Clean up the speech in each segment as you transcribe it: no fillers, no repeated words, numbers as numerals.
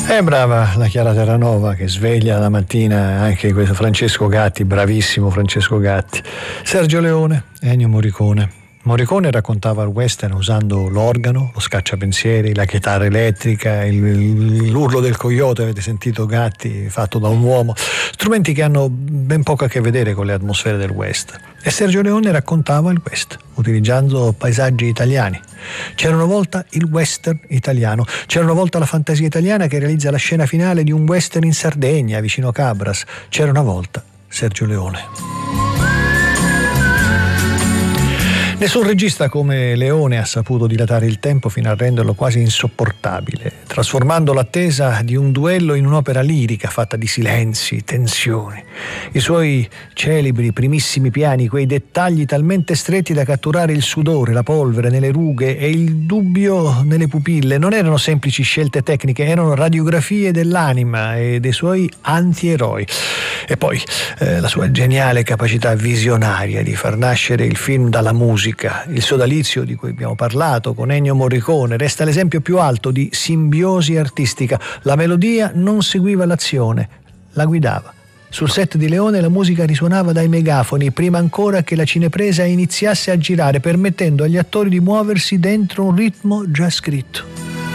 Brava la Chiara Terranova che sveglia la mattina anche questo Francesco Gatti, bravissimo Francesco Gatti. Sergio Leone, Ennio Morricone. Morricone raccontava il western usando l'organo, lo scacciapensieri, la chitarra elettrica, l'urlo del coyote, avete sentito Gatti, fatto da un uomo, strumenti che hanno ben poco a che vedere con le atmosfere del western. E Sergio Leone raccontava il western, utilizzando paesaggi italiani. C'era una volta il western italiano, c'era una volta la fantasia italiana che realizza la scena finale di un western in Sardegna, vicino Cabras. C'era una volta Sergio Leone. Nessun regista come Leone ha saputo dilatare il tempo fino a renderlo quasi insopportabile, trasformando l'attesa di un duello in un'opera lirica fatta di silenzi, tensioni. I suoi celebri primissimi piani, quei dettagli talmente stretti da catturare il sudore, la polvere nelle rughe e il dubbio nelle pupille, non erano semplici scelte tecniche, erano radiografie dell'anima e dei suoi antieroi. E poi la sua geniale capacità visionaria di far nascere il film dalla musica. Il sodalizio di cui abbiamo parlato con Ennio Morricone resta l'esempio più alto di simbiosi artistica. La melodia non seguiva l'azione, la guidava. Sul set di Leone la musica risuonava dai megafoni prima ancora che la cinepresa iniziasse a girare, permettendo agli attori di muoversi dentro un ritmo già scritto.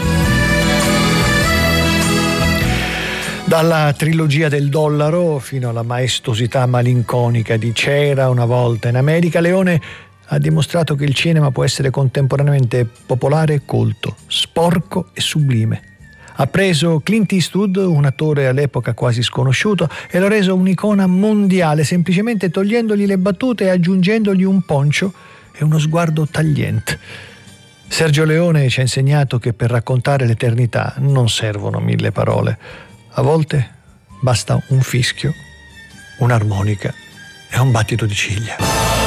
Dalla trilogia del dollaro fino alla maestosità malinconica di C'era una volta in America, Leone ha dimostrato che il cinema può essere contemporaneamente popolare e colto, sporco e sublime. Ha preso Clint Eastwood, un attore all'epoca quasi sconosciuto, e l'ha reso un'icona mondiale, semplicemente togliendogli le battute e aggiungendogli un poncio e uno sguardo tagliente. Sergio Leone ci ha insegnato che per raccontare l'eternità non servono 1000 parole. A volte basta un fischio, un'armonica e un battito di ciglia.